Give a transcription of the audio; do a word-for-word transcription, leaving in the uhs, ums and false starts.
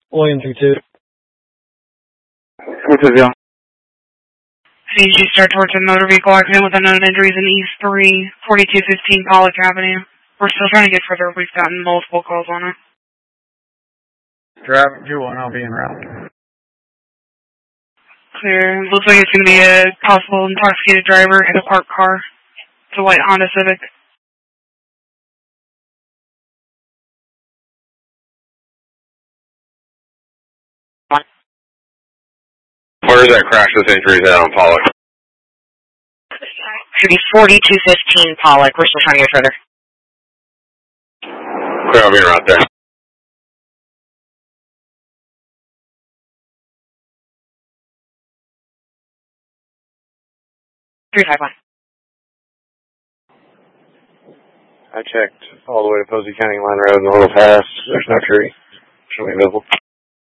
William three two. What's up, y'all? C G start towards a motor vehicle accident with unknown injuries in East three, forty-two fifteen Pollock Avenue. We're still trying to get further. We've gotten multiple calls on it. Drive two one, I'll be en route. Clear. Looks like it's going to be a possible intoxicated driver in a parked car. It's a white Honda Civic. Where is that crash with injuries at on Pollock? Should be forty-two fifteen Pollock. We're still trying to get further. Clear, I'll be en route there. three five one. I checked all the way to Posey County Line Road and a little past. There's no tree. Should be visible.